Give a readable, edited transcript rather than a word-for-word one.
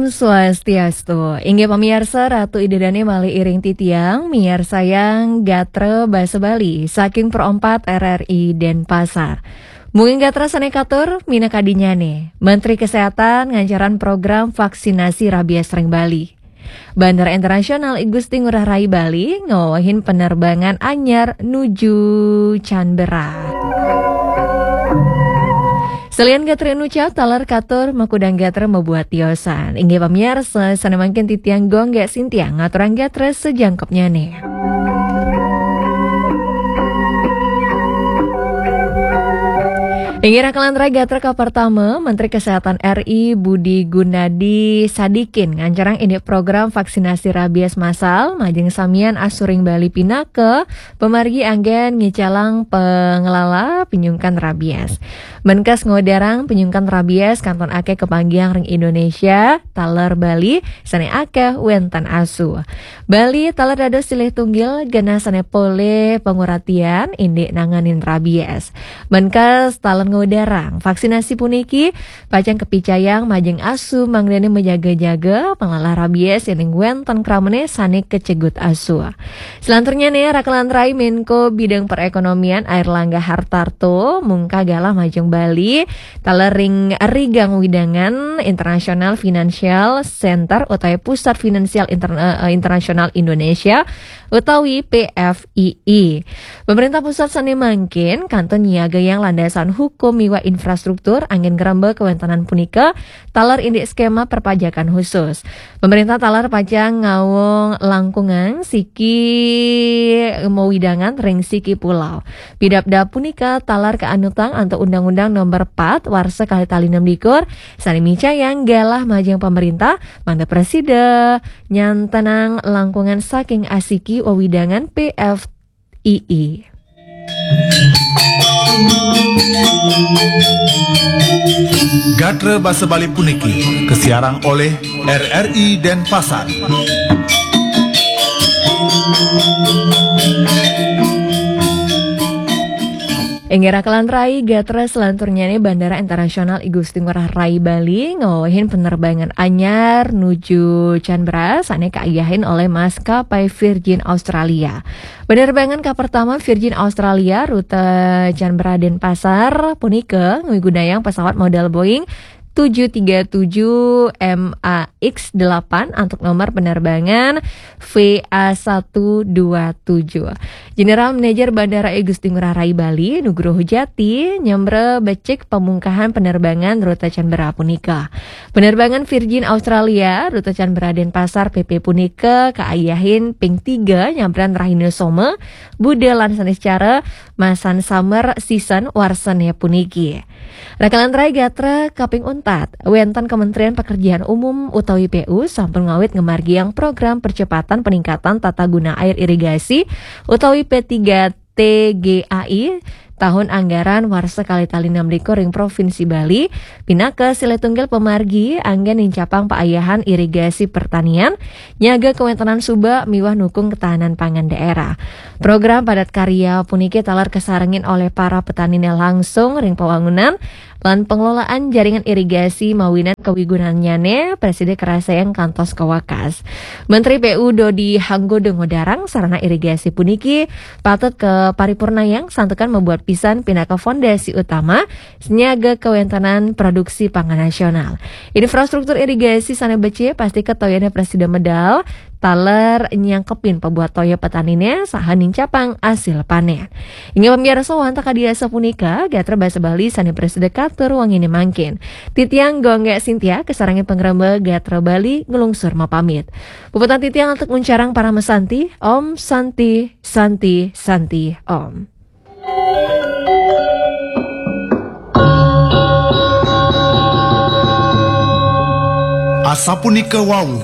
Om Swastiastu. Inggih pamirsa Ratu Idedane malih iring titiang miar sayang gatre basa Bali saking Pro 4 RRI Denpasar. Mungkin gatra sanekatur mina kadinyane. Menteri Kesehatan ngancaran program vaksinasi rabies ring Bali. Bandara Internasional I Gusti Ngurah Rai Bali ngawahin penerbangan anyar nuju Canberra. Selian gatre nuca talar katur makudang gatre membuat tiosan. Inggih pamirsa sana mangkin titiang gongge sintiang ngaturang gatre sejangkepnya nih. Inggih rakalan gatra ka pertama Menteri Kesehatan RI Budi Gunadi Sadikin ngancarang ini program vaksinasi rabies massal majeng samian asuring Bali pinake pemargi anggen ngicalang pengelola penyungkan rabies. Menkes ngodarang penyungkan rabies kanton ake kepanggiang ring Indonesia taler Bali sane ake wentan asu. Bali taler dados silih tunggil gena sane pole penguratian indik nanganin rabies. Menkes taler ngodarang vaksinasi puniki pacang kepicayang majeng asu mangdene menjaga-jaga pengelola rabies yang wentan kramene sane kecegut asu. Selanturnya nih rakalan rai Menko Bidang Perekonomian Airlangga Hartarto mungka galah majeng Bali talering rigang widangan International Financial Center utawi Pusat Finansial Internasional Indonesia utawi PFII. Pemerintah pusat sane mangkin kanton nyiaga yang landasan hukum miwa infrastruktur angin gerembe kewentanan punika talar indik skema perpajakan khusus. Pemerintah talar pajang ngawong langkungan siki mewidangan ring siki pulau. Bidapda punika talar keanutang atau undang-undang nomor 4 warsa kali tali 6 sani micayang galah majang pemerintah manda presiden nyantenang langkungan saking asiki wawidangan PFII. Gatre Basa Bali puniki kesiarang oleh RRI Denpasar. Inggih rakalan rai gatra selanturnya nih Bandara Internasional I Gusti Ngurah Rai Bali ngawahin penerbangan anyar nuju Canberra sane kaayahin oleh maskapai Virgin Australia. Penerbangan ka pertama Virgin Australia rute Canberra Denpasar punika nggunayang pesawat model Boeing 737 MAX-8 untuk nomor penerbangan VA127. General Manager Bandara I Gusti Ngurah Rai Bali Nugroho Jati nyambre becek pemungkahan penerbangan rute Canberra punika. Penerbangan Virgin Australia rute Canberra Denpasar PP punika kaayahin ping 3 nyambran Rahina Some Bude lan sanes cara masan summer season warsane puniki. Rakalan rai gatra kaping untat wenten Kementerian Pekerjaan Umum utawi PU sampun ngawit ngemargiang program percepatan peningkatan tata guna air irigasi utawi P3TGAI tahun anggaran warsa kali tali 6 ring Provinsi Bali pinake sile tunggal pemargi anggen incapang paayahan irigasi pertanian nyaga kewentanan suba miwah nukung ketahanan pangan daerah. Program padat karya puniki talar kesarengin oleh para petani langsung ring pewangunan lan pengelolaan jaringan irigasi mawinan kewigunannyane Presiden Kerasayang kantos kewakas. Menteri PU Dodi Hanggodo ngodarang sarana irigasi puniki patut ke paripurnayang santukan membuat pisan pinaka fondasi utama senyaga kewentanan produksi pangan nasional. Infrastruktur irigasi sana bece pasti ketoyane Presiden medal taler nyangkepin pembuat toyo petanine sahaning capang hasil panen. Inggih pamirsa wanta kadiasa punika gatra basa Bali sane Presiden katur wangine mangkin. Titiang gongge Sintia kesarangin pengrembe gatra Bali ngelungsur mapamit. Puputan titiang untuk mencarang para mesanti Om Santi Santi Santi Om. Asapunika wau